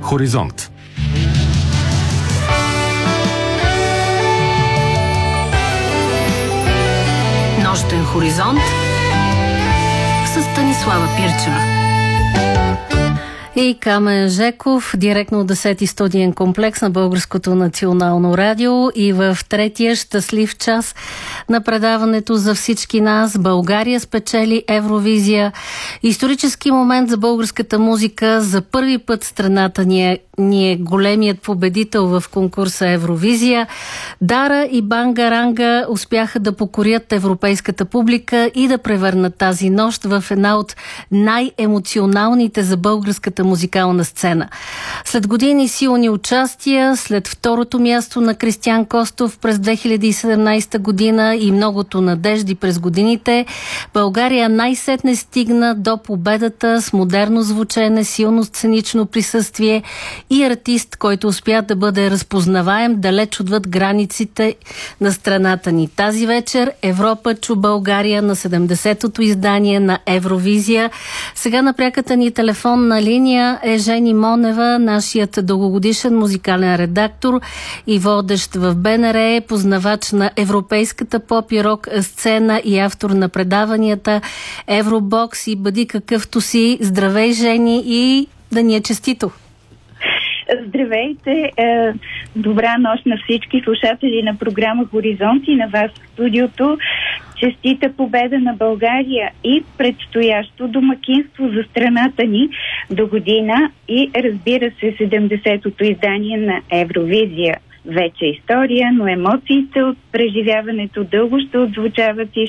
Хоризонт. Нощен хоризонт с Станислава Пирчева. И Камен Жеков, директно от 10-ти студиен комплекс на Българското национално радио, и в третия щастлив час на предаването за всички нас. България спечели Евровизия. Исторически момент за българската музика. За първи път страната ни е големият победител в конкурса Евровизия. Дара и Бангаранга успяха да покорят европейската публика и да превърнат тази нощ в една от най-емоционалните за българската музикална сцена. След години силни участия, след второто място на Кристиян Костов през 2017 година и многото надежди през годините, България най-сетне стигна до победата с модерно звучене, силно сценично присъствие и артист, който успя да бъде разпознаваем далеч отвъд границите на страната ни. Тази вечер Европа чу България на 70-то издание на Евровизия. Сега на пряката ни телефонна линия е Жени Монева, нашият дългогодишен музикален редактор и водещ в БНР, познавач на европейската поп и рок сцена и автор на предаванията Евробокс и Бъди какъвто си. Здравей, Жени, и да ни е честито! Здравейте! Добра нощ на всички слушатели на програма Хоризонт и на вас в студиото. Честита победа на България и предстоящо домакинство за страната ни до година и, разбира се, 70-то издание на Евровизия. Вече история, но емоциите от преживяването дълго ще отзвучават и